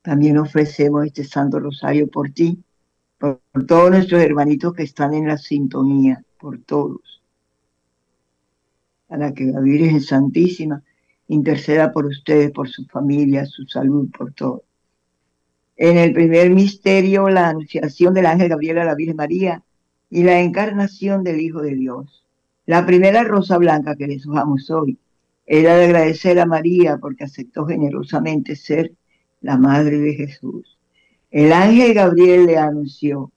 También ofrecemos este Santo Rosario por ti, por todos nuestros hermanitos que están en la sintonía, por todos, para que la Virgen Santísima interceda por ustedes, por su familia, su salud, por todo. En el primer misterio, la anunciación del ángel Gabriel a la Virgen María y la encarnación del Hijo de Dios. La primera rosa blanca que les dejamos hoy era de agradecer a María porque aceptó generosamente ser la madre de Jesús. El ángel Gabriel le anunció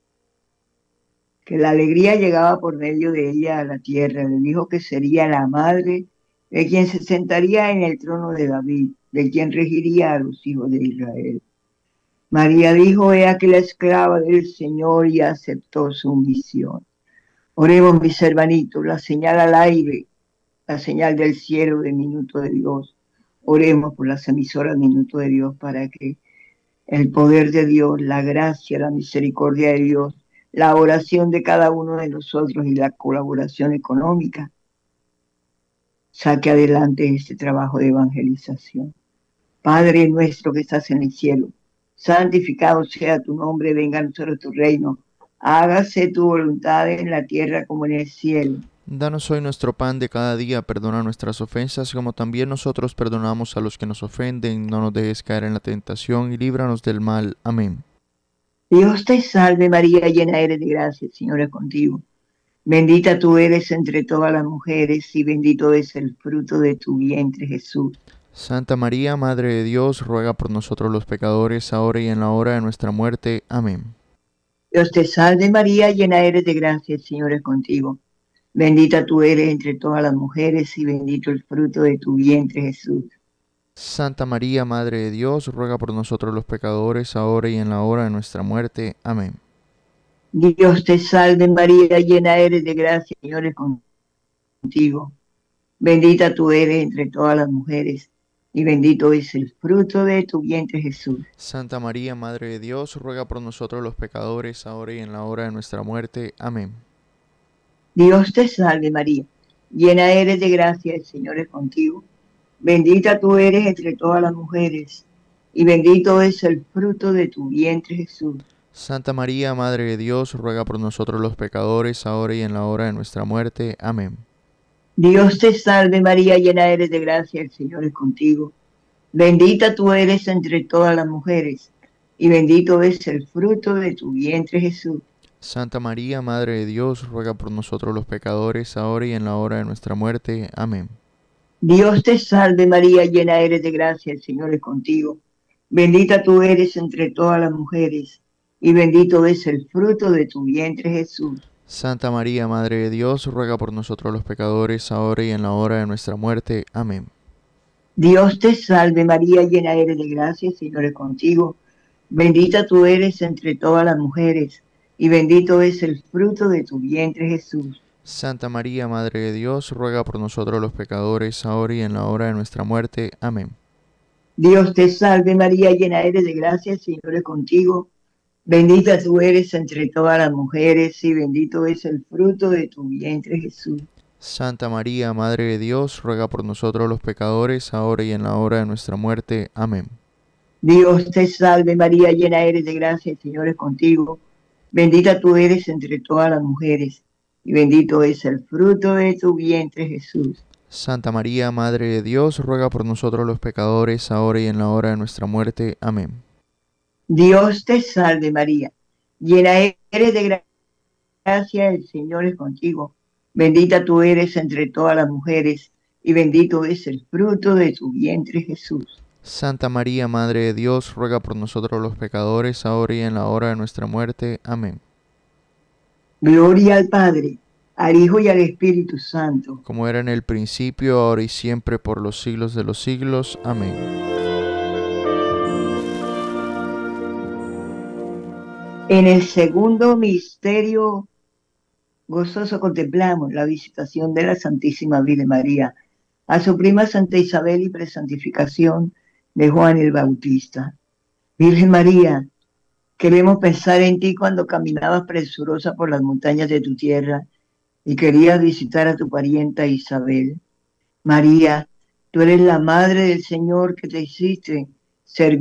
que la alegría llegaba por medio de ella a la tierra. Le dijo que sería la madre de quien se sentaría en el trono de David, de quien regiría a los hijos de Israel. María dijo, he aquí la esclava del Señor, y aceptó su misión. Oremos, mis hermanitos, la señal al aire, la señal del cielo de Minuto de Dios. Oremos por las emisoras Minuto de Dios para que el poder de Dios, la gracia, la misericordia de Dios, la oración de cada uno de nosotros y la colaboración económica saque adelante este trabajo de evangelización. Padre nuestro que estás en el cielo, santificado sea tu nombre, venga a nosotros tu reino, hágase tu voluntad en la tierra como en el cielo. Danos hoy nuestro pan de cada día, perdona nuestras ofensas como también nosotros perdonamos a los que nos ofenden, no nos dejes caer en la tentación y líbranos del mal. Amén. Dios te salve María, llena eres de gracia, el Señor es contigo. Bendita tú eres entre todas las mujeres y bendito es el fruto de tu vientre Jesús. Santa María, Madre de Dios, ruega por nosotros los pecadores, ahora y en la hora de nuestra muerte. Amén. Dios te salve María, llena eres de gracia, el Señor es contigo. Bendita tú eres entre todas las mujeres y bendito el fruto de tu vientre Jesús. Santa María, Madre de Dios, ruega por nosotros los pecadores, ahora y en la hora de nuestra muerte. Amén. Dios te salve María, llena eres de gracia, el Señor es contigo. Bendita tú eres entre todas las mujeres y bendito es el fruto de tu vientre Jesús. Santa María, Madre de Dios, ruega por nosotros los pecadores, ahora y en la hora de nuestra muerte. Amén. Dios te salve María, llena eres de gracia, el Señor es contigo. Bendita tú eres entre todas las mujeres y bendito es el fruto de tu vientre Jesús. Santa María, Madre de Dios, ruega por nosotros los pecadores, ahora y en la hora de nuestra muerte. Amén. Dios te salve María, llena eres de gracia, el Señor es contigo. Bendita tú eres entre todas las mujeres y bendito es el fruto de tu vientre Jesús. Santa María, Madre de Dios, ruega por nosotros los pecadores, ahora y en la hora de nuestra muerte. Amén. Dios te salve María, llena eres de gracia, el Señor es contigo. Bendita tú eres entre todas las mujeres y bendito es el fruto de tu vientre Jesús. Santa María, Madre de Dios, ruega por nosotros los pecadores, ahora y en la hora de nuestra muerte. Amén. Dios te salve María, llena eres de gracia, el Señor es contigo. Bendita tú eres entre todas las mujeres y bendito es el fruto de tu vientre Jesús. Santa María, Madre de Dios, ruega por nosotros los pecadores, ahora y en la hora de nuestra muerte. Amén. Dios te salve María, llena eres de gracia, el Señor es contigo. Bendita tú eres entre todas las mujeres y bendito es el fruto de tu vientre Jesús. Santa María, Madre de Dios, ruega por nosotros los pecadores, ahora y en la hora de nuestra muerte. Amén. Dios te salve María, llena eres de gracia, el Señor es contigo. Bendita tú eres entre todas las mujeres y bendito es el fruto de tu vientre Jesús. Santa María, Madre de Dios, ruega por nosotros los pecadores, ahora y en la hora de nuestra muerte. Amén. Dios te salve María, llena eres de gracia, el Señor es contigo. Bendita tú eres entre todas las mujeres y bendito es el fruto de tu vientre Jesús. Santa María, Madre de Dios, ruega por nosotros los pecadores, ahora y en la hora de nuestra muerte. Amén. Gloria al Padre, al Hijo y al Espíritu Santo. Como era en el principio, ahora y siempre, por los siglos de los siglos. Amén. En el segundo misterio gozoso contemplamos la visitación de la Santísima Virgen María a su prima Santa Isabel y presantificación de Juan el Bautista. Virgen María, queremos pensar en ti cuando caminabas presurosa por las montañas de tu tierra y querías visitar a tu parienta Isabel. María, tú eres la madre del Señor que te hiciste servir